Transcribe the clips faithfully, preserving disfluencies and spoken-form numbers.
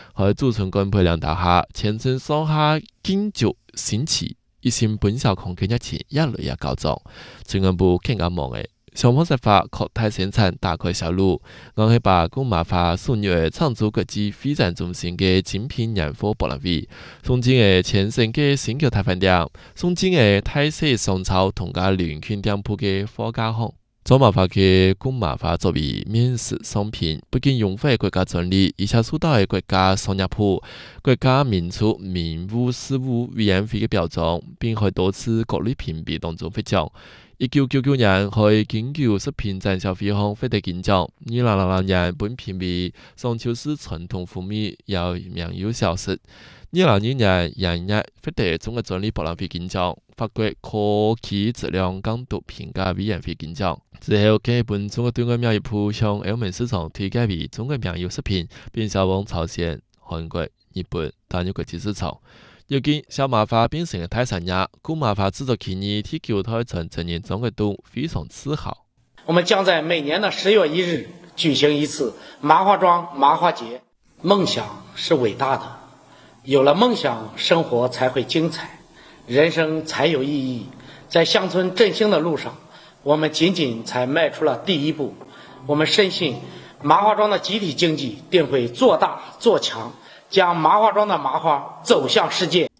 喺驻村干培量大下，前程上下经久兴起，一心本小空嘅日前一类也告状，村干部更加忙嘅。小方设法扩大生产，打开销路。我係把古麻花属於長洲國際會展中心嘅精品年貨博覽會，從今嘅前身嘅新橋大飯店，從今嘅泰式商超同家聯圈店鋪嘅貨架行。做麻花嘅古麻花作為面食商品，不僅擁護國家專利，而且受到嘅國家商業部、國家民族民務事務委員會嘅表彰，並喺多次各類評比當中獲獎。一九九九年喺京九食品展消費行獲得金獎，二零零零年本評為雙秋市傳統風味有名優小食，二零二二年廿日獲得中國專利博覽會金獎，法國科技質量監督評價委員會金獎。之後，佢本中國對外貿易部向歐美市場推介為中國名優食品，並銷往朝鮮、韓國、日本等國際市場。如今，小麻花變成了大產業，古麻花製作企業替九台村證明中國都非常自豪。 我們將在每年的十月一日舉行一次麻花莊麻花節。夢想是偉大的，有了夢想，生活才會精彩，人生才有意義。在鄉村振興的路上，我們僅僅才邁出了第一步。我們深信，麻花莊的集體經濟定會做大做強，將麻花莊的麻花走向世界。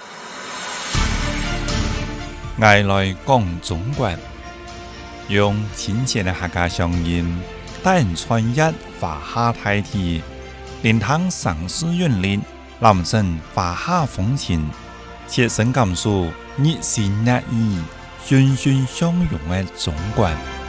愛來講中國，用親切的客家鄉音，帶人穿越華夏大地，連趟城市韻律，攬身華夏風情，切身感受日新月異、欣欣向榮的中國。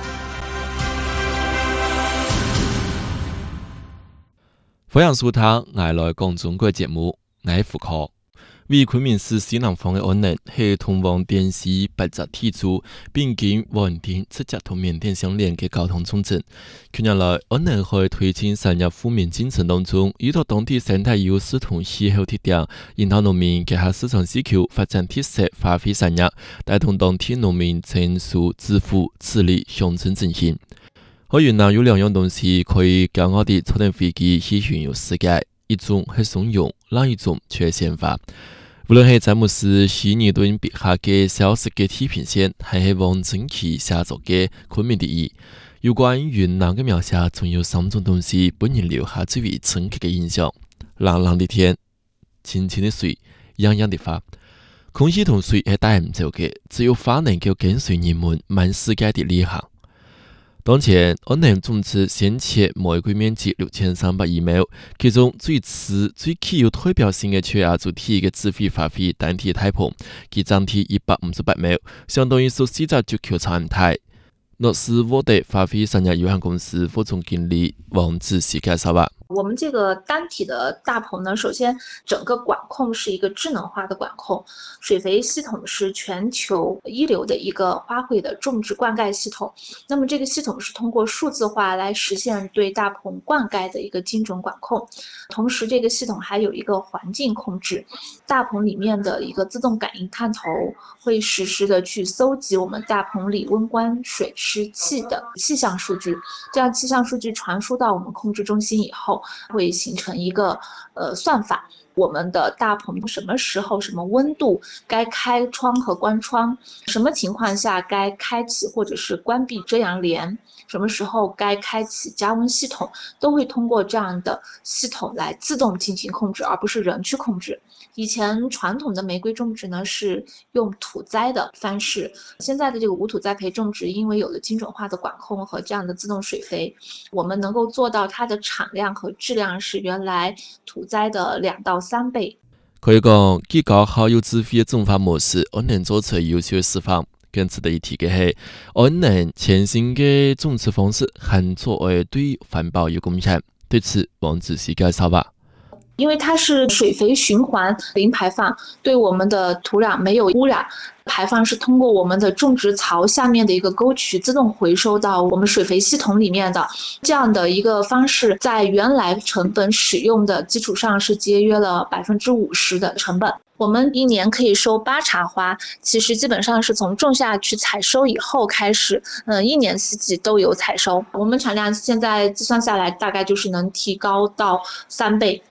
歡迎收聽《愛來講中國》節目，我係傅科。為昆明市西南方的安寧係通往滇西百集鐵柱，並經橫店直接同緬甸相連嘅交通重鎮。近年來，安寧喺推進產業富民進程當中，依託當地生態優勢同氣候特點，引導農民結合市場需求發展特色花卉產業，帶動當地農民增速致富，致力鄉村振興。喺雲南有兩樣東西可以驕傲地坐上飛機去環遊世界，一種係松茸，另一種卻係鮮花。無論係詹姆斯希尼頓筆下嘅小食嘅地平線，還係王正奇寫作嘅昆明第一，有關雲南嘅描寫，總有三種東西本人留下最為深刻嘅印象：藍藍的天、清清的水、洋洋的花。空氣同水係帶唔走嘅，只有花能夠跟隨人們滿世界的旅行。當前，安寧種植鮮切玫瑰面積六千三百餘畝，其中最次最具有代表性嘅卻亞洲體嘅智慧花卉單體大棚，其佔地一百五十八畝，相當於十四隻足球場咁大。諾斯沃德花卉產業有限公司副總經理王子熙介紹話。 我們這個單體的大棚呢，首先整個管控是一個智能化的管控，水肥系統是全球一流的一個花卉的種植灌溉系統。那麼這個系統是通過數字化來實現對大棚灌溉的一個精準管控，同時這個系統還有一個環境控制，大棚裡面的一個自動感應探頭會實時的去搜集我們大棚裡溫關水濕氣的氣象數據，這樣氣象數據傳輸到我們控制中心以後，會形成一個呃算法，我們的大棚什麼時候、什麼溫度該開窗和關窗，什麼情況下該開啟或者是關閉遮陽簾，什麼時候該開啟加溫系統，都會通過這樣的系統來自動進行控制，而不是人去控制。以前傳統的玫瑰種植呢是用土栽的方式，現在的這個無土栽培種植，因為有了精準化的管控和這樣的自動水肥，我們能夠做到它的產量和質量是原來土栽的兩到三倍。 可以講，既高效又智慧嘅種法模式，安能做出優秀嘅示範。更值得一提嘅係，安能全新嘅種植方式，還作為對環保有貢獻。對此，王子熙介紹吧。 因為它是水肥循環零排放，對我們的土壤沒有污染，排放是通過我們的種植槽下面的一個溝渠自動回收到我們水肥系統裡面的，這樣的一個方式在原來成本使用的基礎上是節約了百分之五十的成本。我們一年可以收八茬花，其實基本上是從種下去採收以後開始，嗯，一年四季都有採收。我們產量現在計算下來大概就是能提高到三倍。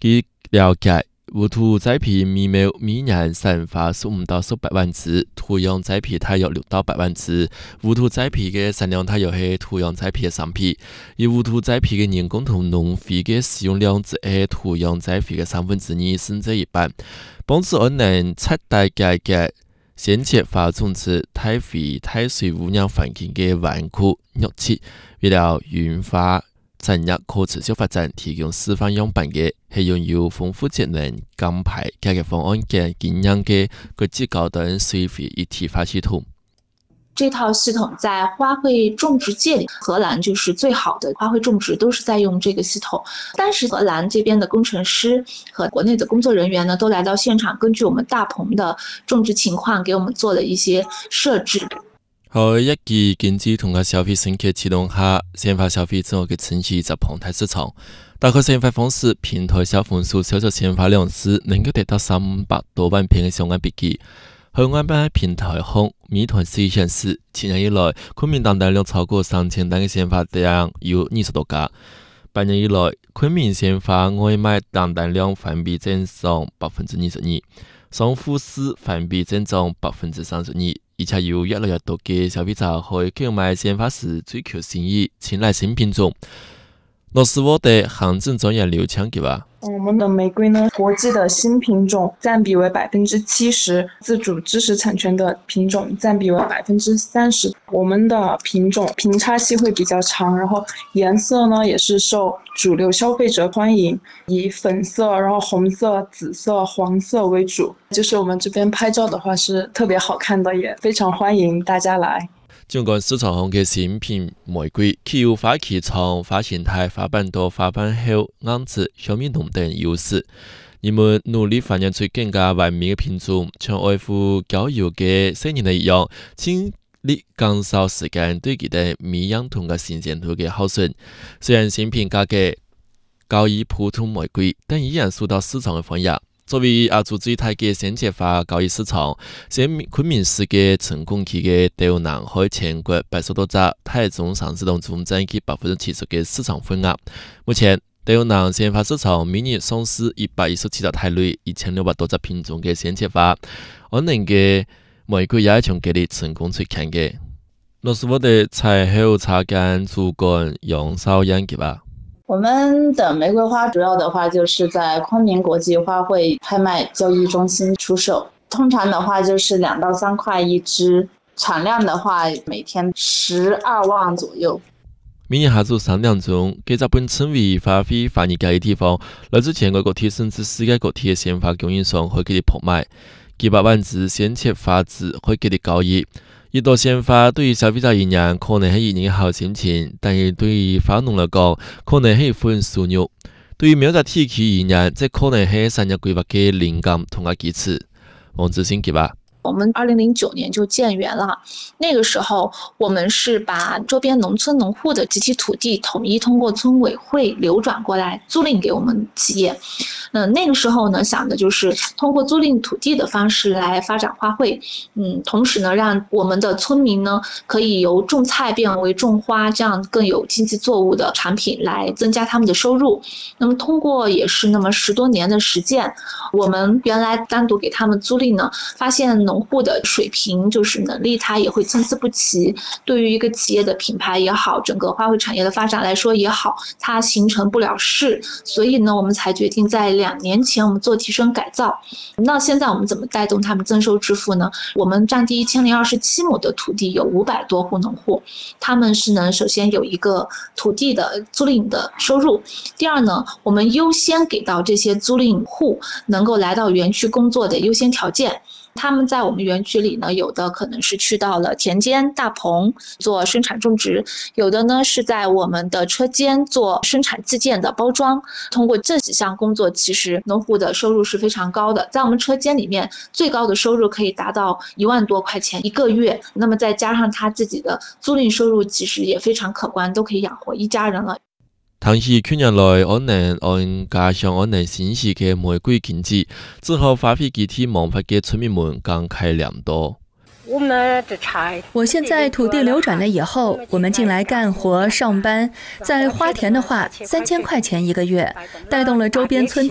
據了解，無土栽培米苗每年散發十五到十八萬支，土壤栽培大約六到八萬支。無土栽培嘅產量大約係土壤栽培嘅三倍，而無土栽培嘅人工同農肥嘅使用量只係土壤栽培嘅三分之二甚至一半。幫助我能徹底解決先設法種植太肥太水污染環境嘅頑固惡質，為了園化產業可持續發展提供示範樣板嘅係擁有豐富節能減排解決方案嘅經驗嘅國際高端水肥一體化系統。 这套系统在花卉種植界里，荷蘭就是最好的花卉種植都是在用這個系統。但是荷蘭這邊的工程師和國內的工作人員呢，都來到現場，根據我們大棚的種植情況，給我們做了一些設置。 喺一級經濟同埋消費升級啟動下，鮮花消費整個嘅城市在澎湃市場。打開鮮花方式，平台小紅書銷售鮮花量時能夠達到三百多萬片嘅相關筆記。喺外賣平台紅美團司顯示，七年以來，昆明訂單量超過三千單嘅鮮花店有二十多家。八年以來，昆明鮮花外賣訂單量環比增長百分之二十二，雙富市環比增長百分之三十二。而且有越來越多嘅消費者去購買鮮花時追求新意，青睞新品種。諾斯沃德行政專員劉強給話。 我們的玫瑰呢，國際的新品種佔比為百分之七十，自主知識產權的品種佔比為百分之三十。我們的品種平插期會比較長，然後顏色呢也是受主流消費者歡迎，以粉色、然後紅色、紫色、黃色為主。就是我們這邊拍照的話是特別好看的，也非常歡迎大家來。 儘管市場上嘅新品玫瑰具有花期長、花形態、花瓣多、花瓣厚、硬質、香味濃等優勢，人們努力發展出更加完美嘅品種，像愛護郊遊嘅青年一樣，盡力減少時間對佢哋美樣同嘅新鮮度嘅耗損。雖然新品價格高於普通玫瑰，但依然受到市場嘅歡迎。作為亞洲最大嘅鮮切花交易市場，現昆明市嘅成功期嘅豆南喺全國八十多家大宗上市當中佔據百分之七十嘅市場份額。目前豆南鮮花市場每年上市一百一十七隻大類一千六百多隻品種嘅鮮切花，我哋嘅玫瑰也係從佢哋成功出現嘅。諾斯沃德採後插間主管楊少陽嘅話。 我們的玫瑰花主要的話就是在昆明國際花卉拍賣交易中心出售，通常的話就是兩到三塊一支，產量的話每天十二萬左右。 明年下晝三點鐘，幾隻本稱為花卉發熱嘅地方，來自全國各地甚至世界各地嘅鮮花供應商會給你拍賣，幾百萬支鮮切花枝會給你交易。一朵鮮花對於消費者而言可能係一年嘅好心情，但係對於花農嚟講，可能係一份收入。對於某個地區而言，這可能係產業規劃嘅靈感同埋基礎。王志新給吧。 我們二零零九年就建園了，那個時候我們是把周邊農村農戶的集體土地統一通過村委會流轉過來租賃給我們企業。嗯，那個時候呢，想的就是通過租賃土地的方式來發展花卉，嗯，同時呢，讓我們的村民呢可以由種菜變為種花，這樣更有經濟作物的產品來增加他們的收入。那麼通過也是那麼十多年的實踐，我們原來單獨給他們租賃呢，發現農戶的水平就是能力，它也會參差不齊。對於一個企業的品牌也好，整個花卉產業的發展來說也好，它形成不了勢。所以呢，我們才決定在兩年前我們做提升改造。那現在我們怎麼帶動他們增收致富呢？我們佔地一千零二十七畝的土地，有五百多戶農戶，他們是呢首先有一個土地的租賃的收入。第二呢，我們優先給到這些租賃戶能夠來到園區工作的優先條件。他們在我們園區裡呢，有的可能是去到了田間大棚做生產種植，有的呢是在我們的車間做生產自建的包裝。通過這幾項工作，其實農戶的收入是非常高的。在我們車間裡面，最高的收入可以達到一萬多塊錢一個月。那麼再加上他自己的租賃收入，其實也非常可觀，都可以養活一家人了。 談起去年來我能按家鄉我能新時嘅玫瑰經濟，之後花卉集體萌發嘅村民們感慨良多。 我現在土地流轉了以後，我們進來幹活上班，在花田的話，三千塊錢一個月，帶動了周邊村